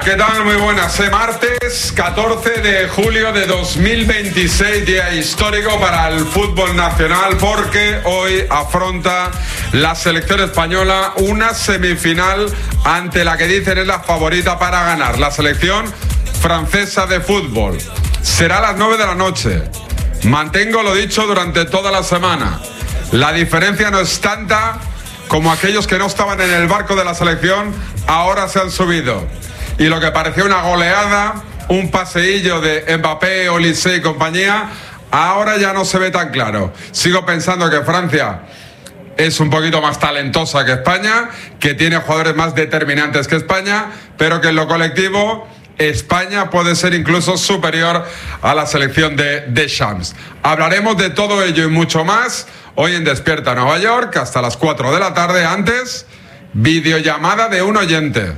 ¿qué tal? Muy buenas. Martes 14 de julio de 2026, día histórico para el fútbol nacional porque hoy afronta la selección española una semifinal ante la que dicen es la favorita para ganar, la selección francesa de fútbol. Será a las 9 de la noche. Mantengo lo dicho durante toda la semana. La diferencia no es tanta como aquellos que no estaban en el barco de la selección ahora se han subido. Y lo que parecía una goleada, un paseillo de Mbappé, Olise y compañía, ahora ya no se ve tan claro. Sigo pensando que Francia es un poquito más talentosa que España, que tiene jugadores más determinantes que España, pero que en lo colectivo España puede ser incluso superior a la selección de Deschamps. Hablaremos de todo ello y mucho más hoy en Despierta Nueva York hasta las 4 de la tarde. Antes, videollamada de un oyente.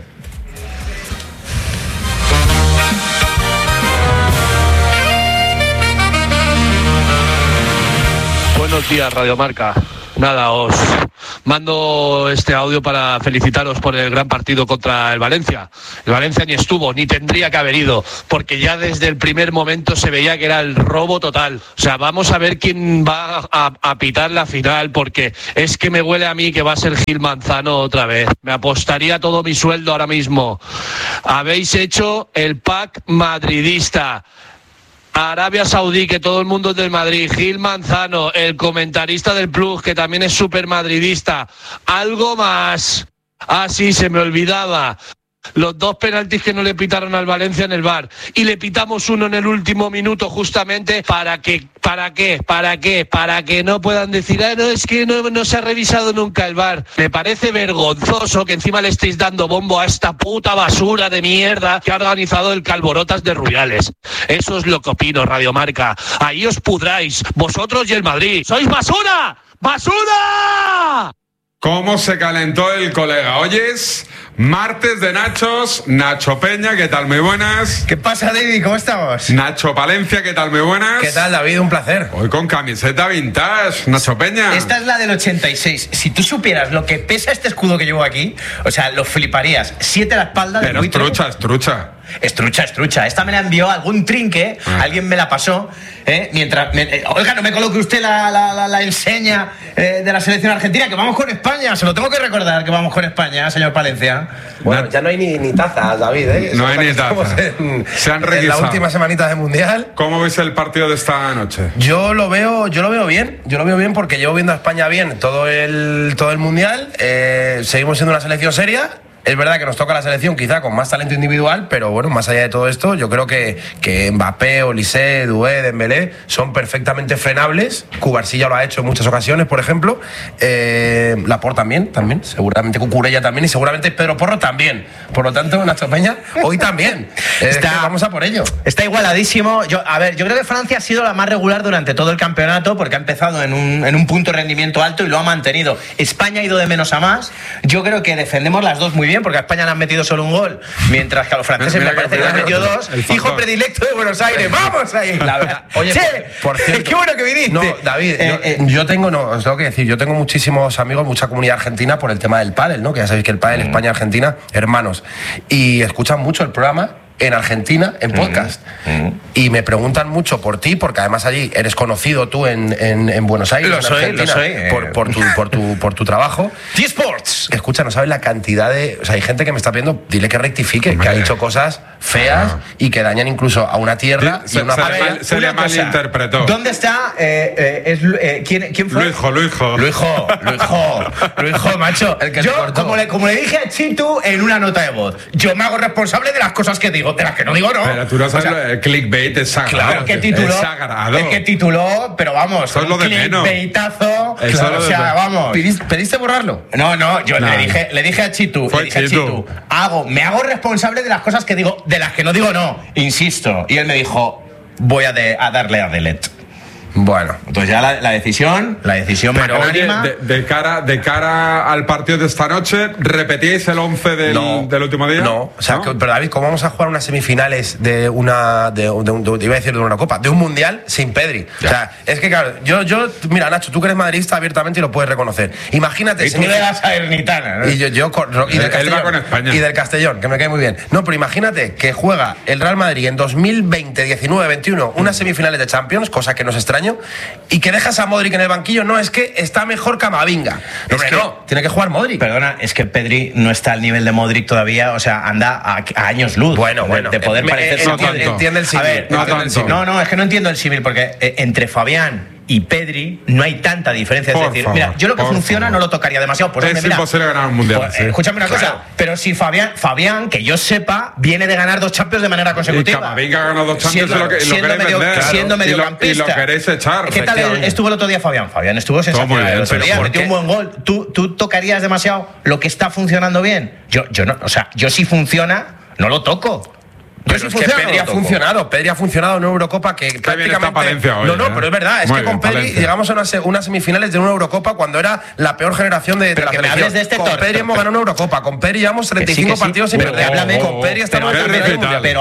Buenos días, Radio Marca. Nada, os mando este audio para felicitaros por el gran partido contra el Valencia. El Valencia ni estuvo, ni tendría que haber ido, porque ya desde el primer momento se veía que era el robo total. O sea, vamos a ver quién va a pitar la final, porque es que me huele a mí que va a ser Gil Manzano otra vez. Me apostaría todo mi sueldo ahora mismo. Habéis hecho el pack madridista. Arabia Saudí, que todo el mundo es del Madrid. Gil Manzano, el comentarista del Plus, que también es súper madridista. Algo más. Ah, sí, se me olvidaba. Los 2 penaltis que no le pitaron al Valencia en el VAR. Y le pitamos uno en el último minuto justamente para que no puedan decir, no, es que no se ha revisado nunca el VAR. Me parece vergonzoso que encima le estéis dando bombo a esta puta basura de mierda que ha organizado el Calborotas de Rubiales. Eso es lo que opino, Radio Marca. Ahí os pudráis, vosotros y el Madrid. ¡Sois basura! ¡Basura! ¿Cómo se calentó el colega? Hoy es martes de Nachos. Nacho Peña, ¿qué tal? Muy buenas. ¿Qué pasa, David? ¿Cómo estamos? Nacho Palencia, ¿qué tal? Muy buenas. ¿Qué tal, David? Un placer. Hoy con camiseta vintage, Nacho Peña. Esta es la del 86. Si tú supieras lo que pesa este escudo que llevo aquí, o sea, lo fliparías. 7 a la espalda. Pero es trucha, es trucha. Es trucha. Esta me la envió algún trinque, alguien me la pasó, mientras... Oiga, no me coloque usted la enseña de la selección argentina, que vamos con España. Se lo tengo que recordar, que vamos con España, señor Palencia. Bueno, ya no hay ni tazas, David, ¿eh? No hay ni tazas. Se han requisado. En la última semanita de Mundial. ¿Cómo veis el partido de esta noche? Yo lo veo bien. Yo lo veo bien porque llevo viendo a España bien todo el Mundial. Seguimos siendo una selección seria. Es verdad que nos toca la selección quizá con más talento individual, pero bueno, más allá de todo esto, yo creo que Mbappé, Olise, Doué, Dembélé son perfectamente frenables. Cubarsí ya lo ha hecho en muchas ocasiones, por ejemplo. Laporte también. Seguramente Cucurella también y seguramente Pedro Porro también. Por lo tanto, Nacho Peña, hoy también. Vamos a por ello. Está igualadísimo. Yo creo que Francia ha sido la más regular durante todo el campeonato porque ha empezado en un punto de rendimiento alto y lo ha mantenido. España ha ido de menos a más. Yo creo que defendemos las dos muy bien, porque a España le han metido solo un gol, mientras que a los franceses me parece que le han metido 2. Hijo predilecto de Buenos Aires, ¡vamos ahí! La verdad. Oye, por cierto, qué bueno que viniste. No, David, os tengo que decir, yo tengo muchísimos amigos, mucha comunidad argentina por el tema del pádel, ¿no? Que ya sabéis que el pádel, España-Argentina, hermanos. Y escuchan mucho el programa en Argentina, en podcast. Y me preguntan mucho por ti, porque además allí eres conocido tú en Buenos Aires, lo soy. Por tu trabajo. T-Sports. Escucha, no sabes la cantidad de... O sea, hay gente que me está pidiendo, dile que rectifique, que ha dicho cosas feas y que dañan incluso a una tierra y a una patria. Se le malinterpretó. ¿Dónde está? ¿Quién fue? Luisjo, macho. El que yo, como le dije a Chitu en una nota de voz, yo me hago responsable de las cosas que digo, de las que no digo no. Pero tú no sabes, el clickbait es sagrado. Claro, que tituló. Es sagrado. Es que tituló, pero vamos, eso es lo de menos. Clickbaitazo. Claro, o sea, vamos. ¿Pediste borrarlo? No, yo le dije a Chitu, me hago responsable de las cosas que digo, de las que no digo no, insisto. Y él me dijo, voy a darle a delete. Bueno. Entonces ya la decisión Pero oye, magnánima. de cara al partido de esta noche, ¿repetíais el 11 del último día? No, o sea, pero David, ¿cómo vamos a jugar unas semifinales de una Copa, de un mundial sin Pedri? Ya. O sea, es que claro, yo, mira, Nacho, tú que eres madridista abiertamente y lo puedes reconocer. Imagínate. Y tú le das a Ernitana, ¿no? Y yo y del Castellón, con España. Y del Castellón, que me cae muy bien. No, pero imagínate que juega el Real Madrid en 2020, 19, 21, unas semifinales de Champions, cosa que no es extraño, y que dejas a Modric en el banquillo. No, es que está mejor Camavinga. No, tiene que jugar Modric. Perdona, es que Pedri no está al nivel de Modric todavía, o sea, anda a años luz. Bueno, de poder parecerse a Modric. Entiende el símil. A ver, no, es que no entiendo el símil, porque entre Fabián y Pedri no hay tanta diferencia. Es decir, mira, yo lo que funciona no lo tocaría demasiado. Pues, es imposible ganar un mundial. Pues, escúchame una cosa, pero si Fabián, que yo sepa, viene de ganar 2 Champions de manera consecutiva. Y Camavinga ha ganado 2 Champions siendo mediocampista. Y lo queréis echar. ¿Qué tal estuvo el otro día Fabián? Fabián estuvo sensacional el otro día, metió un buen gol. ¿Tú tocarías demasiado lo que está funcionando bien? Yo no, o sea, yo si funciona, no lo toco. Pero es que Pedri ha funcionado en una Eurocopa que prácticamente... Palencia hoy, no, pero es verdad, es que con Pedri llegamos a unas semifinales de una Eurocopa cuando era la peor generación de la selección. Con Pedri hemos ganado una Eurocopa, con Pedri llevamos 35 partidos sin perder. Con Pedri estamos en el mundial. Pero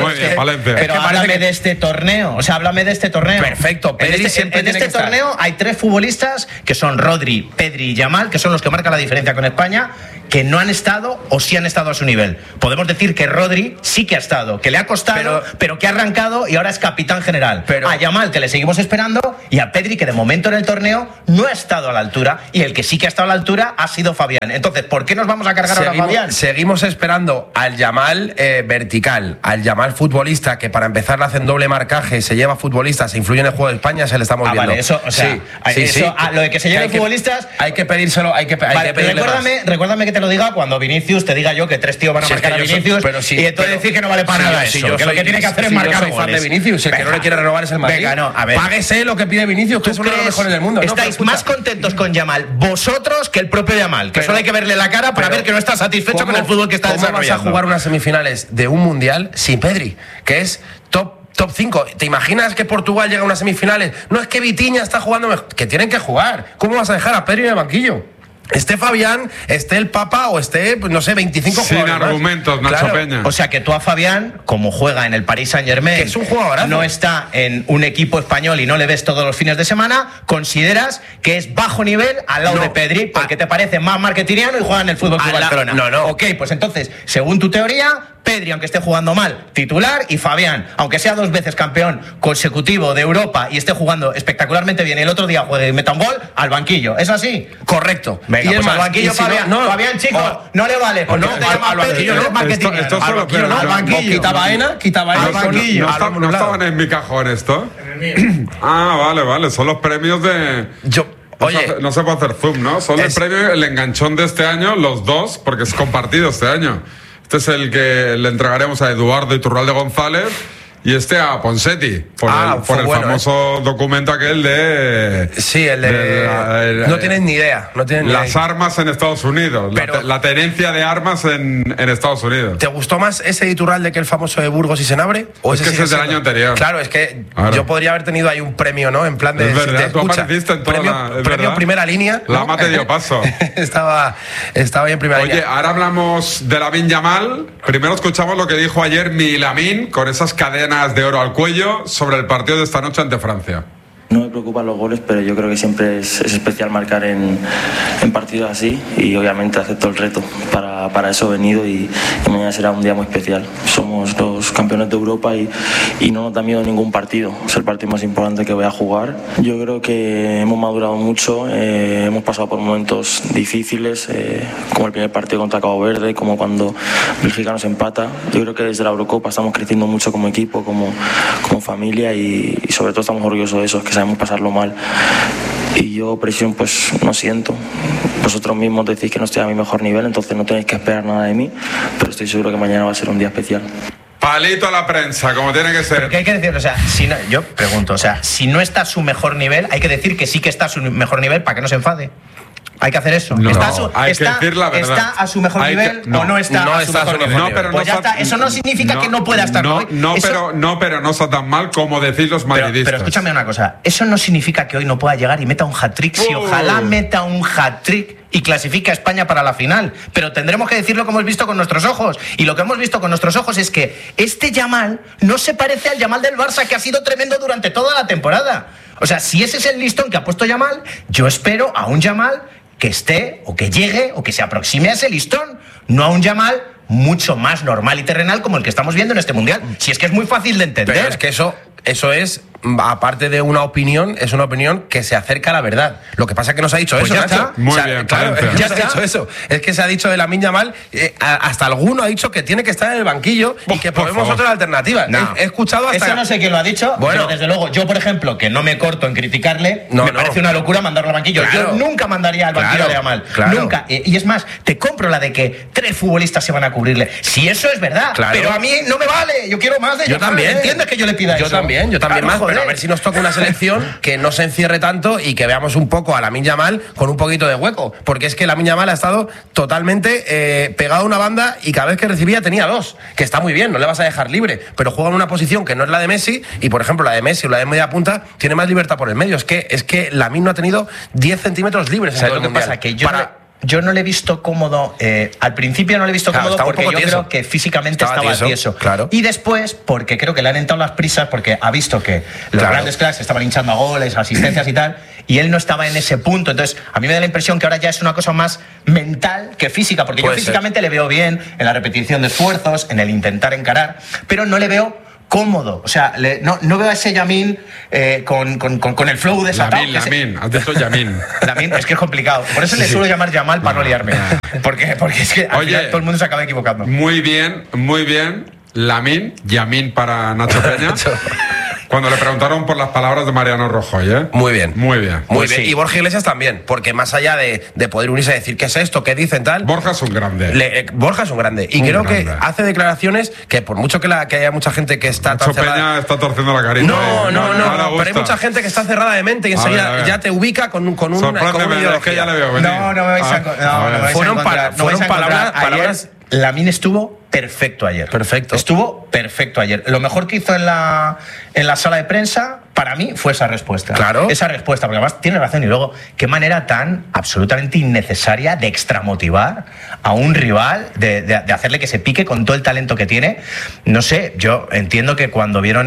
háblame de este torneo, o sea, háblame de este torneo. Perfecto, Pedri siempre en este torneo hay 3 futbolistas que son Rodri, Pedri y Yamal, que son los que marcan la diferencia con España, que no han estado o sí han estado a su nivel. Podemos decir que Rodri sí que ha estado, que le ha costado, pero que ha arrancado y ahora es capitán general. A Yamal, que le seguimos esperando, y a Pedri, que de momento en el torneo no ha estado a la altura, y el que sí que ha estado a la altura ha sido Fabián. Entonces, ¿por qué nos vamos a cargar ahora a Fabián? Seguimos esperando al Yamal vertical, al Yamal futbolista, que para empezar le hacen doble marcaje, se lleva futbolistas, se influye en el juego de España, se le estamos viendo. Vale, eso, o sea, lo de que se lleven futbolistas... Hay que pedírselo, hay que pedirle recuérdame que te lo diga cuando Vinicius te diga yo que 3 tíos van a marcar a Vinicius, y entonces decir que no vale para nada eso, que lo que tiene que hacer es marcar goles. Fan de Vinicius, el que no le quiere renovar es el Madrid. Venga, no, a ver. Páguese lo que pide Vinicius, que es uno de los mejores del mundo. Estáis más contentos con Yamal vosotros que el propio Yamal, que solo hay que verle la cara para ver que no está satisfecho con el fútbol que está desarrollando. ¿Cómo vas a jugar unas semifinales de un mundial sin Pedri, que es top 5? ¿Te imaginas que Portugal llega a unas semifinales? No, es que Vitinha está jugando mejor. Que tienen que jugar. ¿Cómo vas a dejar a Pedri en el banquillo? Esté Fabián, esté el Papa o esté, no sé, 25 jugadores. Sin argumentos, Nacho Peña. O sea que tú a Fabián, como juega en el Paris Saint-Germain, que es un jugadorazo, no está en un equipo español y no le ves todos los fines de semana, consideras que es bajo nivel al lado de Pedri, porque te parece más marketingiano y juega en el Fútbol Club Barcelona. No. Ok, pues entonces, según tu teoría, Pedri, aunque esté jugando mal, titular, y Fabián, aunque sea 2 veces campeón consecutivo de Europa y esté jugando espectacularmente bien, y el otro día juegue y meta un gol, al banquillo. ¿Es así? Correcto. Venga, pues al banquillo Fabián. Fabián, chico, no le vale. Pues no, al banquillo no. Al banquillo. Quitaba al banquillo. ¿No estaban en mi cajón esto? En el mío. Vale. Son los premios de... Oye, no se puede hacer zoom, ¿no? Son el premio, el enganchón de este año, los 2, porque es compartido este año. Este es el que le entregaremos a Eduardo Iturralde González y a Ponseti, por el famoso documento aquel de... Sí, no tienen ni idea. Las armas en Estados Unidos, la tenencia de armas en Estados Unidos. ¿Te gustó más ese Iturralde que el famoso de Burgos y Senabre? ¿O es que ese es del año anterior? Claro, es que yo podría haber tenido ahí un premio, ¿no? En plan de... Es verdad, tú apareciste en toda premio primera línea. La mate dio paso. estaba ahí en primera línea. Oye, ahora hablamos de Lamine Yamal. Primero escuchamos lo que dijo ayer mi Lamine con esas cadenas de oro al cuello sobre el partido de esta noche ante Francia. No me preocupan los goles, pero yo creo que siempre es especial marcar en partidos así, y obviamente acepto el reto. Para eso he venido y mañana será un día muy especial. Somos los campeones de Europa y no nos da miedo ningún partido. Es el partido más importante que voy a jugar. Yo creo que hemos madurado mucho, hemos pasado por momentos difíciles, como el primer partido contra Cabo Verde, como cuando Bélgica nos empata. Yo creo que desde la Eurocopa estamos creciendo mucho como equipo, como familia, y sobre todo estamos orgullosos de eso, que sabemos pasarlo mal. Y yo presión pues no siento. Vosotros mismos decís que no estoy a mi mejor nivel, entonces no tenéis que esperar nada de mí, pero estoy seguro que mañana va a ser un día especial. Palito a la prensa, como tiene que ser. ¿Pero qué hay que decir? O sea, yo pregunto, o sea, si no está a su mejor nivel, hay que decir que sí que está a su mejor nivel para que no se enfade. Hay que hacer eso. No, hay que decir la verdad. ¿Está a su mejor nivel o no está a su mejor nivel? No, pero pues ya está. Eso no significa que no pueda estar hoy. Pero no está tan mal como decís los madridistas. Pero escúchame una cosa. Eso no significa que hoy no pueda llegar y meta un hat-trick. Si ojalá meta un hat-trick y clasifique a España para la final. Pero tendremos que decir lo que hemos visto con nuestros ojos. Y lo que hemos visto con nuestros ojos es que este Yamal no se parece al Yamal del Barça, que ha sido tremendo durante toda la temporada. O sea, si ese es el listón que ha puesto Yamal, yo espero a un Yamal que esté, o que llegue, o que se aproxime a ese listón, no a un Yamal mucho más normal y terrenal como el que estamos viendo en este Mundial. Si es que es muy fácil de entender. Pero es que eso es, aparte de una opinión, es una opinión que se acerca a la verdad. Lo que pasa es que nos ha dicho pues eso, ya está. Muy bien, claro, ya se ha dicho eso. Es que se ha dicho de Lamine Yamal, hasta alguno ha dicho que tiene que estar en el banquillo y que podemos otra alternativa. No. He escuchado hasta... Eso no sé quién lo ha dicho, pero desde luego, yo, por ejemplo, que no me corto en criticarle, me parece una locura mandarlo al banquillo. Claro. Yo nunca mandaría al banquillo de Yamal. Claro. Nunca. Y es más, te compro la de que 3 futbolistas se van a cubrirle. Si eso es verdad, pero a mí no me vale. Yo quiero más de Yo Yamal. también. ¿Entiendes que yo le pida eso? Yo también Claro, más. joder. Pero a ver si nos toca una selección que no se encierre tanto y que veamos un poco a Lamine Yamal con un poquito de hueco. Porque es que Lamine Yamal ha estado totalmente pegado a una banda y cada vez que recibía tenía 2. Que está muy bien, no le vas a dejar libre. Pero juega en una posición que no es la de Messi y, por ejemplo, la de Messi o la de media punta tiene más libertad por el medio. Es que Lamine no ha tenido 10 centímetros libres. ¿Sabes lo que pasa? Que yo no le he visto cómodo. Al principio no le he visto cómodo porque yo creo que físicamente estaba tieso. Claro. Y después, porque creo que le han entrado las prisas, porque ha visto que los grandes cracks estaban hinchando a goles, asistencias y tal, y él no estaba en ese punto. Entonces, a mí me da la impresión que ahora ya es una cosa más mental que física, porque yo físicamente le veo bien en la repetición de esfuerzos, en el intentar encarar, pero no le veo cómodo. O sea, no veo a ese Yamin con el flow desatado. Lamin, has dicho Yamin. Lamin, es que es complicado. Por eso le suelo llamar Yamal para no liarme. Porque es que al final todo el mundo se acaba equivocando. Muy bien. Lamin, Yamin para Nacho Peña. Cuando le preguntaron por las palabras de Mariano Rajoy, ¿eh? Muy bien. Muy bien. Sí. Y Borja Iglesias también, porque más allá de poder unirse a decir qué es esto, qué dicen tal... Borja es un grande. Borja es un grande. Y creo que hace declaraciones que por mucho que haya mucha gente que está Nacho tan cerrada... Peña está torciendo la carita. No, pero hay mucha gente que está cerrada de mente y enseguida ya te ubica con una ideología. Es que ya le veo venir. No me vais a encontrar. Fueron palabras... Lamine estuvo perfecto ayer. Perfecto. Estuvo perfecto ayer. Lo mejor que hizo en la sala de prensa, para mí, fue esa respuesta. Claro. Esa respuesta, porque además tiene razón. Y luego, qué manera tan absolutamente innecesaria de extramotivar a un rival, de hacerle que se pique con todo el talento que tiene. No sé, yo entiendo que cuando vieron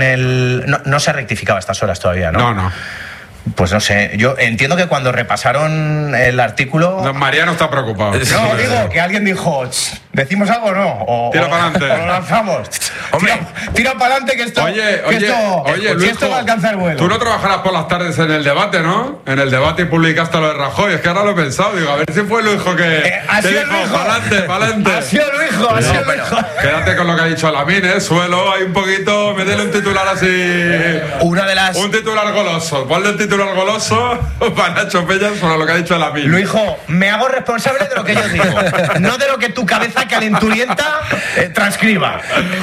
no se ha rectificado a estas horas todavía, ¿no? No. Pues no sé, yo entiendo que cuando repasaron el artículo... No, Mariano está preocupado. No, digo, que alguien dijo, ¿decimos algo o no? Tira para adelante. O lo lanzamos. Hombre, tira para adelante que esto... Oye, que esto va a alcanzar vuelo. Tú no trabajarás por las tardes en el debate, ¿no? En el debate y publicaste lo de Rajoy. Es que ahora lo he pensado. Digo, a ver si fue Luijo que dijo, para adelante. Ha sido Luijo. Quédate con lo que ha dicho Lamine, ¿eh? Suelo, hay un poquito... Métele un titular así... Un titular goloso. Ponle un titular goloso para Nacho Peña sobre lo que ha dicho Lamine. Luijo, me hago responsable de lo que yo digo, no de lo que tu cabeza calenturienta transcriba.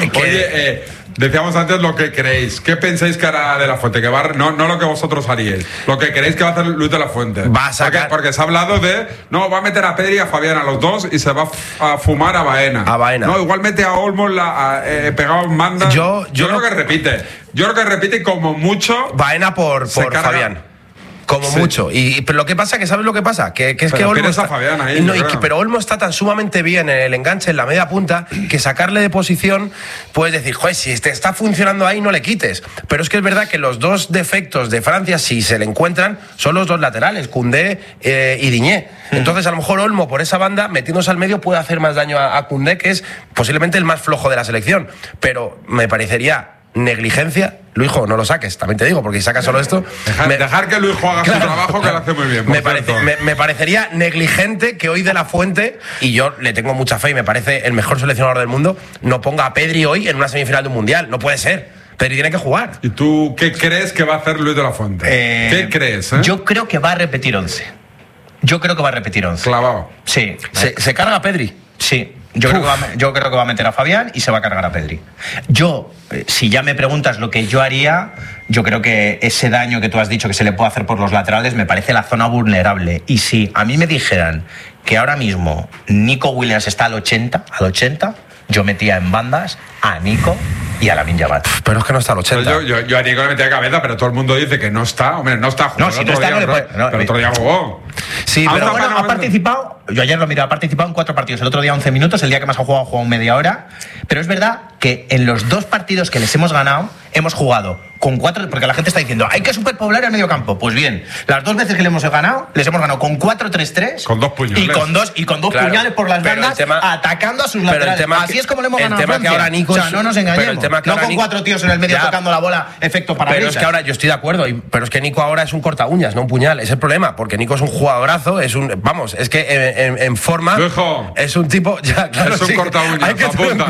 Oye, decíamos antes lo que creéis. ¿Qué pensáis que hará De La Fuente? Que no lo que vosotros haríais. Lo que creéis que va a hacer Luis De La Fuente. Va a sacar... Porque se ha hablado de... No, va a meter a Pedri y a Fabián, a los dos, y se va a fumar a Baena. No, igual mete a Olmos pegado en manda. Yo creo que repite. Yo creo que repite como mucho... Baena por Fabián. Como mucho. Pero lo que pasa, que ¿sabes lo que pasa? Que es que Olmo está, Fabián ahí, pero Olmo está tan sumamente bien en el enganche, en la media punta, que sacarle de posición, puedes decir, joder, si te está funcionando ahí, no le quites. Pero es que es verdad que los dos defectos de Francia, si se le encuentran, son los dos laterales, Koundé y Digne. Entonces, a lo mejor Olmo, por esa banda, metiéndose al medio, puede hacer más daño a Koundé, que es posiblemente el más flojo de la selección. Pero me parecería negligencia. Luijo, no lo saques, también te digo, porque si sacas solo esto... Dejar que Luijo haga su trabajo, que lo hace muy bien. Me parecería negligente que hoy De La Fuente, y yo le tengo mucha fe y me parece el mejor seleccionador del mundo, no ponga a Pedri hoy en una semifinal de un mundial. No puede ser. Pedri tiene que jugar. ¿Y tú qué crees que va a hacer Luis De La Fuente? ¿Qué crees? Yo creo que va a repetir 11. Clavado. Sí. ¿Se carga a Pedri? Sí. Yo creo que va a meter a Fabián y se va a cargar a Pedri. Yo, si ya me preguntas lo que yo haría, yo creo que ese daño que tú has dicho que se le puede hacer por los laterales me parece la zona vulnerable. Y si a mí me dijeran que ahora mismo Nico Williams está al 80, yo metía en bandas a Nico y a Lamine Yamal. Pero es que no está al 80. Pues yo a Nico le metía cabeza, pero todo el mundo dice que no está. Hombre, no está jugando. No, si no está, no le puede. Pero el otro día jugó. Sí, pero bueno, ha participado, yo ayer lo miré, ha participado en 4 partidos. El otro día 11 minutos, el día que más ha jugado media hora. Pero es verdad que en los 2 partidos que les hemos ganado, hemos jugado con 4, porque la gente está diciendo, hay que superpoblar el medio campo. Pues bien, las 2 veces que les hemos ganado con 4-3-3. Con 2 puñales. Y con dos Claro, puñales por las bandas, atacando a sus laterales. Así es como le hemos ganado a Francia. Que ahora Nico, o sea, no nos engañemos. No con 4 tíos en el medio tocando la bola, efecto para Pero es que ahora, yo estoy de acuerdo, pero es que Nico ahora es un corta uñas, no un puñal. Es el problema, porque Nico es un jugadorazo, es que en forma Lujo. es un tipo, ya, claro, es un corta uñas, apunta.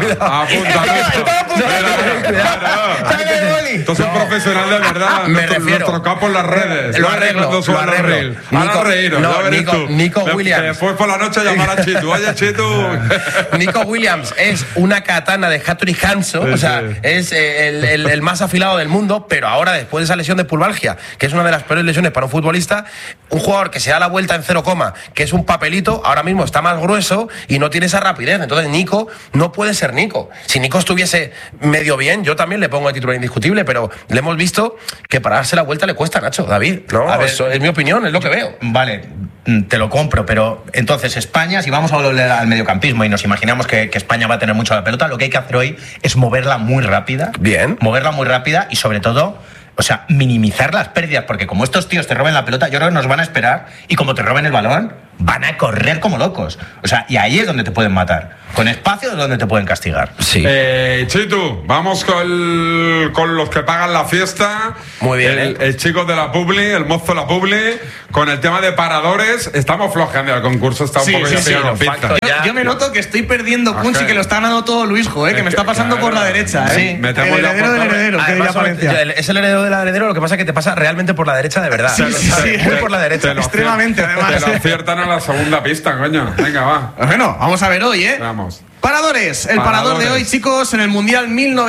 Esto es un profesional de verdad. Me refiero. Nuestro capo en las redes. Lo arreglo. Ahora reíros, ya veréis tú. Nico Williams. Después por la noche llamar a Chitu. Oye, Chitu. Nico Williams es una katana de Hattori Hanzo, Sí, o sea, sí. es el más afilado del mundo, pero ahora, después de esa lesión de pulvalgia, que es una de las peores lesiones para un futbolista, un jugador que se da la vuelta en 0, que es un papelito, ahora mismo está más grueso y no tiene esa rapidez. Entonces Nico no puede ser Nico. Si Nico estuviese medio bien, yo también le pongo el titular indiscutible, pero le hemos visto que para darse la vuelta le cuesta, Nacho, David, ¿no? A ver, Eso es mi opinión, es lo que veo. Vale, te lo compro, pero entonces España, si vamos a volver al mediocampismo y nos imaginamos que España va a tener mucho la pelota, lo que hay que hacer hoy es moverla muy rápida. Bien. Moverla muy rápida y sobre todo, o sea, minimizar las pérdidas, porque como estos tíos te roben la pelota, yo creo que nos van a esperar y como te roben el balón, van a correr como locos. O sea, y ahí es donde te pueden matar. Con espacio es donde te pueden castigar. Sí. Chitu, vamos con los que pagan la fiesta. Muy bien, El chico de la Publi, el mozo de la Publi, con el tema de paradores. Estamos flojeando, el concurso está un poco ya pillado en pista. Yo me noto que estoy perdiendo punch Ok. y que lo está ganando todo Luisjo, que me está pasando por la derecha. Sí. Metemos El ya heredero por del torre. heredero, que diría Además, Valencia. es el heredero del heredero, lo que pasa es que te pasa realmente por la derecha de verdad. Sí, sí, Muy por la derecha. Te lo extremadamente, además. Te lo aciertan a la segunda pista, coño. Venga, va. Bueno, vamos a ver hoy, Vamos. Paradores. El parador de hoy, chicos, en el Mundial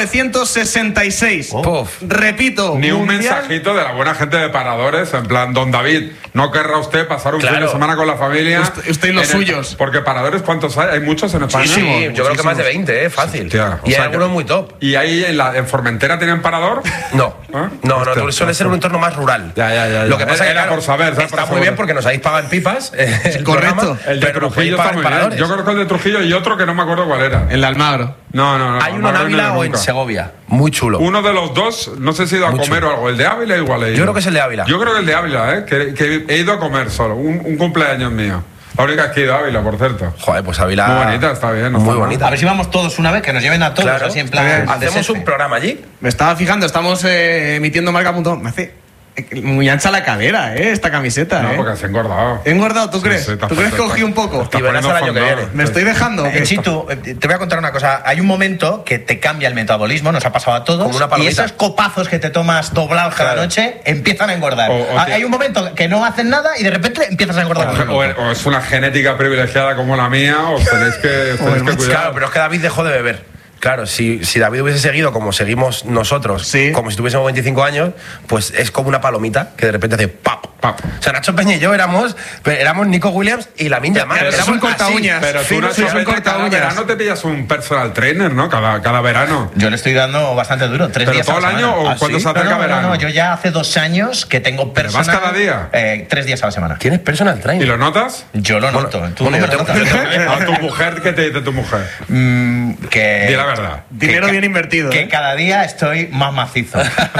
1966. Puf. Repito. Ni un Mundial- mensajito de la buena gente de paradores, en plan, don David, ¿no querrá usted pasar un fin de semana con la familia? Usted y los En el- suyos. Porque paradores, ¿cuántos hay? ¿Hay muchos en España? Sí, yo creo que más de 20, fácil. Hostia, o Y hay sea algunos que- muy top. ¿Y ahí en Formentera tienen parador? No, ¿Ah? no, Hostia, suele ser un entorno más rural. Ya. Lo que pasa es que Era por saber, ¿sabes? está Por muy bien saber. porque nos habéis pagado en pipas. El Correcto. programa, El de pero nos podéis Trujillo pagar está muy en bien. paradores. Yo creo que el de Trujillo y otro que no me acuerdo cuál era. El de Almagro. No. Hay uno en no Ávila he ido o en nunca. Segovia. Muy chulo. Uno de los dos, no sé si he ido a Muy comer chulo. o algo. El de Ávila igual he ido. Yo creo que es el de Ávila. Yo creo que el de Ávila, que he ido a comer solo. Un cumpleaños mío. La única que he ido a Ávila, por cierto. Joder, pues Ávila. Muy bonita, está bien. no Muy está mal. bonita. A ver si vamos todos una vez, que nos lleven a todos, Claro. así en plan. Hacemos desastre. un programa allí. Me estaba fijando, estamos emitiendo marca.com. Me hace muy ancha la cadera, esta camiseta, No, porque has engordado. ¿He engordado, tú crees? Sí, te has ¿Tú crees que puesto- cogí un poco? Estás Y verás poniendo el año que fondado. viene. ¿Me estoy dejando? o qué? Chitu, te voy a contar una cosa. Hay un momento que te cambia el metabolismo, nos ha pasado a todos. Como una y palomita. esos copazos que te tomas doblados cada Claro. noche empiezan a engordar. O te- Hay un momento que no hacen nada y de repente empiezas a engordar. O es una genética privilegiada como la mía, o tenéis que cuidar. Claro, pero es que David dejó de beber. Claro, si David hubiese seguido como seguimos nosotros, Sí. como si tuviésemos 25 años, pues es como una palomita que de repente hace ¡pap! Pap. O sea, Nacho Peña y yo éramos Nico Williams y Lamine Yamal. Pero Éramos es un corta así. uñas. Pero tú, Fino, Nacho, sois un vete, cada cortaúñas. verano te pillas un personal trainer, ¿no? Cada verano. Yo le estoy dando bastante duro, 3 ¿Pero días todo a la el año semana. o cuando se acerca no, verano? No, yo ya hace 2 años que tengo ¿Pero personal. vas cada día? 3 días a la semana. ¿Tienes personal ¿Y trainer? lo notas? Yo lo noto. Tú bueno, no yo lo tengo- notas. ¿A tu mujer qué te dice tu mujer? Que Di la verdad. Dinero bien invertido. Que cada día estoy más macizo.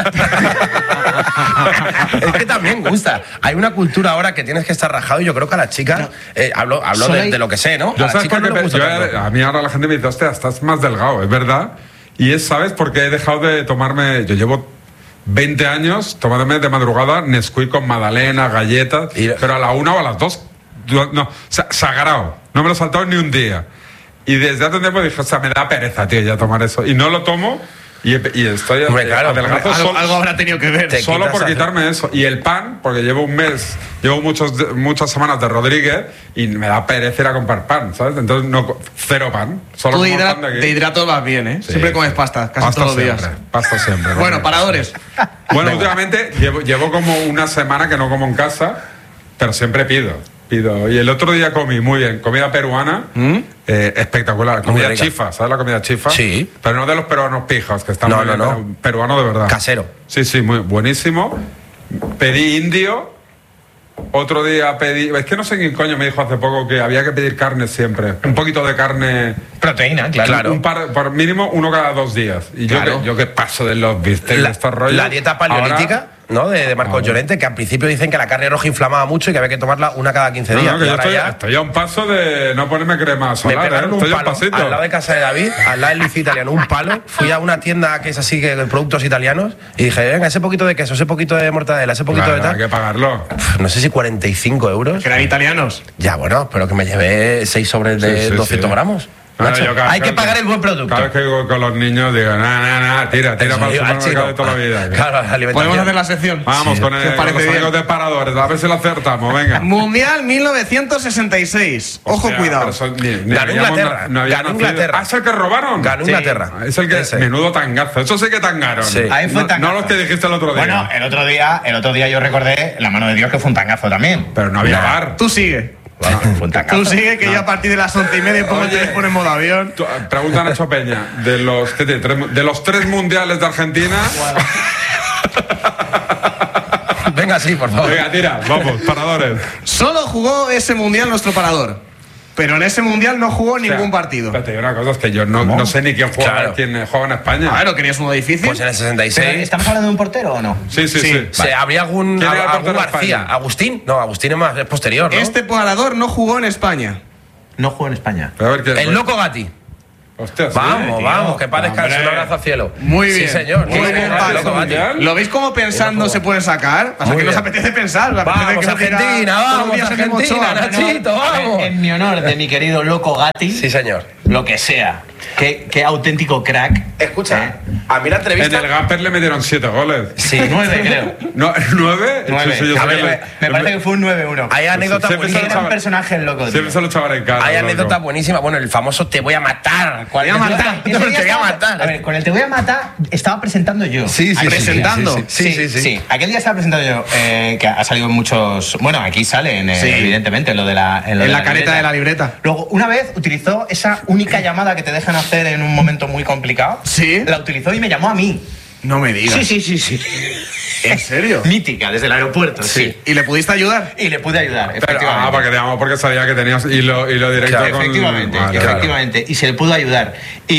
Es que también gusta. Hay una cultura ahora que tienes que estar rajado y yo creo que a las chicas, hablo Solo hay- de lo que sé, ¿no? Yo A las sabes chicas por no qué les gusta tanto. a mí ahora la gente me dice, hostia, estás más delgado, es verdad. Y es, ¿sabes? Porque he dejado de tomarme, yo llevo 20 años tomándome de madrugada Nesquik con magdalena, galletas, pero a la 1 o a las 2, no, sagrado, no me lo he saltado ni un día. Y desde hace un tiempo dije, o sea, me da pereza, tío, ya tomar eso. Y no lo tomo Y estoy Hombre, claro, adelgazo Algo habrá tenido que ver. Te solo quitas por quitarme eso. Y el pan, porque llevo un mes, muchas semanas de Rodríguez y me da pereza ir a comprar pan, ¿sabes? Entonces, cero pan. Solo Tú como pan de aquí. te hidratas vas bien, ¿eh? Sí. Siempre comes pasta, casi Pasta todos los días. siempre, pasta siempre. Bueno, Rodríguez. paradores. Bueno, últimamente llevo como una semana que no como en casa, pero siempre pido. Y el otro día comí muy bien, comida peruana, espectacular. Comida rica. chifa, ¿sabes la comida chifa? Sí. Pero no de los peruanos pijos, que están No, muy bien, no. pero peruano de verdad. Casero. Sí, muy buenísimo. Pedí indio. Otro día pedí... Es que no sé quién coño me dijo hace poco que había que pedir carne siempre. Un poquito de carne... Proteína, claro. Un par, por mínimo uno cada 2 días. Y Claro. yo que paso de los bistecs de estos rollos... La dieta paleolítica, ahora- ¿no? De Marcos Llorente, que al principio dicen que la carne roja inflamaba mucho y que había que tomarla una cada 15 días. No, que Y yo ahora estoy a un paso de no ponerme crema me solar, pegaron un estoy a un palo pasito. al lado de casa de David, al lado del liceo italiano, un palo. Fui a una tienda que es así, que de productos italianos, y dije, venga, ese poquito de queso, ese poquito de mortadela, ese poquito Claro, de hay que tal. pagarlo. No sé si 45 euros. Que eran italianos. Ya, bueno, pero que me llevé 6 sobres de Sí, 200 sí. gramos. Bueno, Nacho. yo cada Hay vez que pagar el buen producto. Cada vez que voy con los niños digo, tira Eso para el iba al supermercado chino. de toda la vida. Claro, la alimentación. Podemos hacer la sección. Vamos con, ¿Qué os con parece los bien? amigos de paradores, a ver si lo acertamos, venga. Mundial 1966. Ojo, Hostia, cuidado. pero eso ni Ganó habíamos Inglaterra, no había ganó nacido. Inglaterra. Ah, es el que robaron. Ganó Sí. Inglaterra. Es el que Ese. menudo tangazo. Eso sí que tangaron. Sí. Ahí fue No, tangazo. no los que dijiste el otro día. Bueno, el otro día yo recordé la mano de Dios que fue un tangazo también. pero no había bar. Tú sigue. Bueno, fue un tangazo. Tú sigue, que ya a partir de las 11:30 pongo el Oye. teléfono en modo avión. Pregunta a Nacho Peña, de los 3 mundiales de Argentina. Venga, sí, por favor. Venga, tira, vamos, paradores. Solo jugó ese mundial nuestro parador. Pero en ese mundial no jugó ningún partido. Pero te digo una cosa, es que yo no sé ni quién juega, Claro. quién juega en España. Claro, ¿querías uno difícil? Pues en el Pero, 66. ¿estamos hablando de un portero o no? Sí. ¿Habría algún, ¿Quién era el algún portero de García? España? ¿Agustín? No, Agustín es posterior, ¿no? Este parador no jugó en España. No jugó en España. Pero a ver, El loco Gatti. Hostia, sí, Vamos, tío. vamos, que para descansar, un Hombre. abrazo al cielo. Muy bien. Sí, señor. Muy Sí, bien, señor, Pablo. el loco Gatti. ¿Lo veis como pensando se pueden sacar? Pasa Muy que nos bien. apetece pensar. nos apetece Vamos, que nos diga Argentina, todos los vamos, días en el Argentina, Mochoa. Nachito, vamos. En mi honor de mi querido loco Gatti, Sí, señor. lo que sea. Qué auténtico crack. Escucha, a mí la En entrevista. el Gamper le metieron 7 goles. Sí, 9 creo. No, ¿9? 9. Sí, yo A sé ver, que me parece que fue un 9-1. Hay anécdotas Siempre Que se era buenísimas. un personaje el loco. tío. Siempre se lo echaban en cara. Hay loco. anécdotas buenísimas. Bueno, el famoso te voy a matar. Te voy a matar. Te voy a matar. A ver, con el te voy a matar estaba presentando yo. Sí, sí, presentando. Sí. Aquel día estaba presentando yo, que ha salido en muchos. Bueno, aquí sale, Sí. evidentemente, lo de la. En la careta de la libreta. Luego, una vez utilizó esa única llamada que te dejan hacer en un momento muy complicado. Sí. La utilizó y me llamó a mí. No me digas. Sí. ¿En serio? Mítica, desde el aeropuerto, sí. ¿Y le pudiste ayudar? Y le pude ayudar, Pero, efectivamente. para que te llamamos porque sabía que tenías hilo directo Claro, con... Efectivamente, Vale, efectivamente. Y se le pudo ayudar.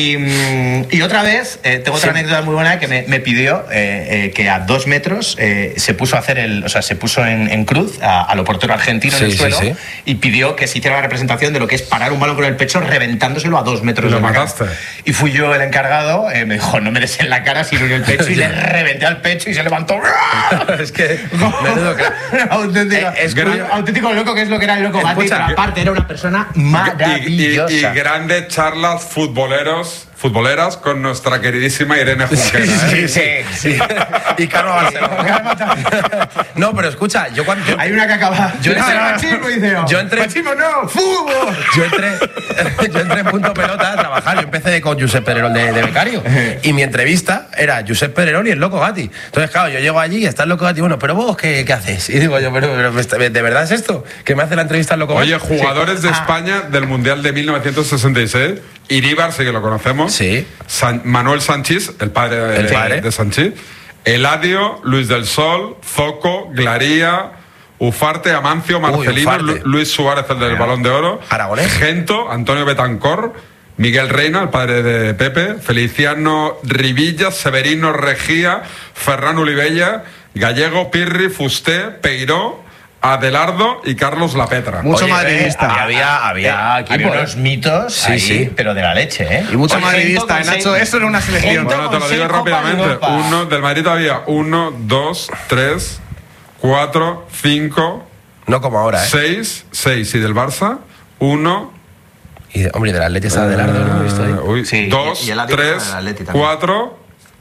Y otra vez, tengo otra anécdota muy buena que me pidió que a 2 metros se puso a hacer se puso en cruz a lo portero argentino en el Sí, suelo sí. y pidió que se hiciera la representación de lo que es parar un balón con el pecho reventándolo a 2 metros ¿Y lo de la cara. mataste? Y fui yo el encargado, me dijo, no me des en la cara, sino en el pecho, y le reventé al pecho y se levantó. Es que. Menudo crack. Auténtico loco, que es lo que era el loco Gatti, Escucha, pero aparte era una persona maravillosa. Y grandes charlas futboleras con nuestra queridísima Irene Junquera. ¿eh? Sí. Y Carlos Barcelona. No, pero escucha, yo cuando. Hay una que acaba. Yo entré- machismo, dice yo. yo entré- Machismo no, fútbol. Yo entré en Punto Pelota a trabajar. Yo empecé con Josep Pedrerol de becario. Y mi entrevista era Josep Pedrerol y el loco Gatti. Entonces, claro, yo llego allí y está el loco Gatti. Bueno, pero vos, ¿qué haces? Y digo yo, pero ¿de verdad es esto? ¿Que me hace la entrevista el loco Gatti? Oye, jugadores de España del Mundial de 1966. Iríbar, sí que lo conocemos. Sí. Manuel Sanchís, el padre de Sanchís. Eladio, Luis del Sol, Zoco, Glaría, Ufarte, Amancio, Marcelino, Ufarte. Luis Suárez, el del Balón de Oro. Aragonés. Gento, Antonio Betancor, Miguel Reina, el padre de Pepe, Feliciano Rivilla, Severino Regía, Ferran Olivella, Gallego, Pirri, Fusté, Peiró, Adelardo y Carlos Lapetra. Mucho madridista. Había unos mitos Sí, ahí, sí. pero de la leche, ¿eh? Y mucho Por madridista, Gento con Nacho. seis- Eso era una selección. Gento Bueno, te lo con digo 6 Copas de rápidamente. Europa. Del Madrid había 1, 2, 3, 4, 5, No como ahora, ¿eh? 6 y del Barça 1, Y hombre, del Atleti está Adelardo, ¿no? He visto ahí. Sí, 2, y el Atleti 3, del Atleti también. 4,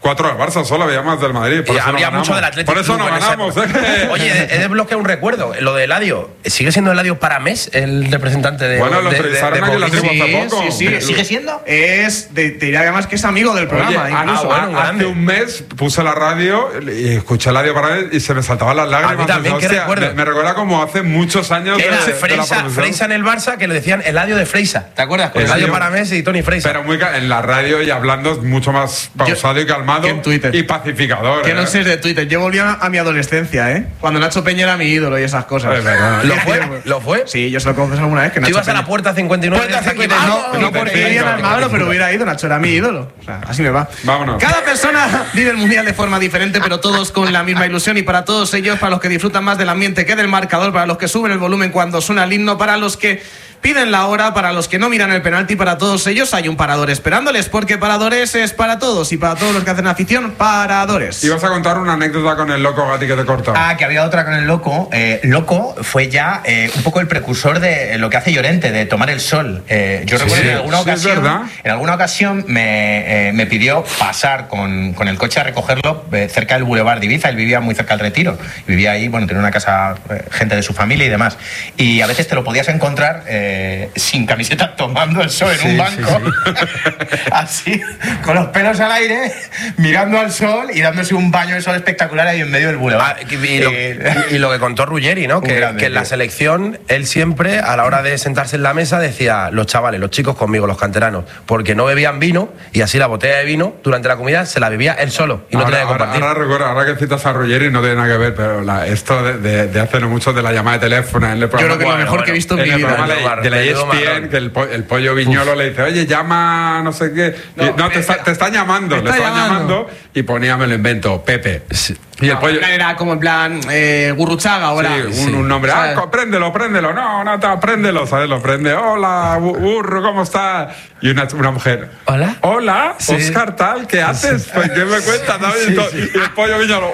4 del Barça solo, había más del Madrid. Por Y eso había no mucho ganamos. del Atlético. Por eso no ganamos. Oye, he desbloqueado un recuerdo. Lo de Eladio. ¿Sigue siendo Eladio Paramés el representante de. Bueno, lo entrevistaron aquí en la tribu hace poco. Sí. ¿Sigue siendo? Te diría además que es amigo del programa. Oye, incluso. bueno, hace un mes puse la radio y escuché Eladio Paramés y se me saltaban las lágrimas. A mí también, Hostia, ¿qué recuerdo? me recuerda como hace muchos años Que era de la profesión. Freisa en el Barça, que le decían Eladio de Freisa. ¿Te acuerdas? Con Eladio Eladio Paramés y Tony Freisa. Pero en la radio y hablando mucho más pausado y calmado que en Twitter. y pacificador. Que no sé de Twitter. Yo volví a mi adolescencia, ¿eh? Cuando Nacho Peña era mi ídolo y esas cosas. Es verdad. ¿Lo fue? Sí, yo se lo confieso alguna vez que Tú Nacho ibas a la Peña- puerta 59 Puerta de aquí, 59, No porque era Almagro, pero hubiera ido. Nacho era mi ídolo. O sea, así me va. Vámonos. Cada persona vive el mundial de forma diferente, pero todos con la misma ilusión. Y para todos ellos, para los que disfrutan más del ambiente que del marcador, para los que suben el volumen cuando suena el himno, para los que piden la hora, para los que no miran el penalti, para todos ellos hay un parador esperándoles, porque Paradores es para todos y para todos los que hacen afición, Paradores. Ibas a contar una anécdota con el loco Gatti que te corta. Que había otra con el Loco. Loco fue ya un poco el precursor de lo que hace Llorente, de tomar el sol. Yo recuerdo que en alguna ocasión me pidió pasar con el coche a recogerlo cerca del Boulevard de Ibiza. Él vivía muy cerca del Retiro. Vivía ahí, bueno, tenía una casa, gente de su familia y demás. Y a veces te lo podías encontrar sin camiseta tomando el sol en un banco. Así, con los pelos al aire, mirando al sol y dándose un baño de sol espectacular ahí en medio del Boulevard. Y lo que contó Ruggeri, ¿no? Que en la selección, él siempre, a la hora de sentarse en la mesa, decía: los chavales, los chicos conmigo, los canteranos, porque no bebían vino y así la botella de vino durante la comida se la bebía él solo y no tenía que compartir. Ahora recuerdo, ahora que citas a Ruggeri no tiene nada que ver, pero esto de hace no mucho de la llamada de teléfono en el programa. Yo creo que lo mejor que he visto en mi vida. De la ESPN, que el pollo Viñolo le dice: oye, llama no sé qué. Te están llamando, le estaban llamando y ponía, me lo invento, Pepe. Y el pollo. Era como en plan Gurruchaga ahora. Sí, un nombre. Préndelo. No, préndelo, ¿sabes? Lo prende. Hola, burro, ¿cómo estás? Y una mujer. Hola, Sí. Óscar, tal, ¿qué haces? Pues, ¿qué me cuentas? ¿No? Y el pollo Viñolo.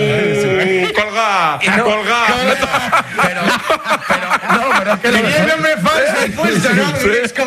Colga. Pero es que lo mejor, me falsa el pulso, ¿no? Sí. Es como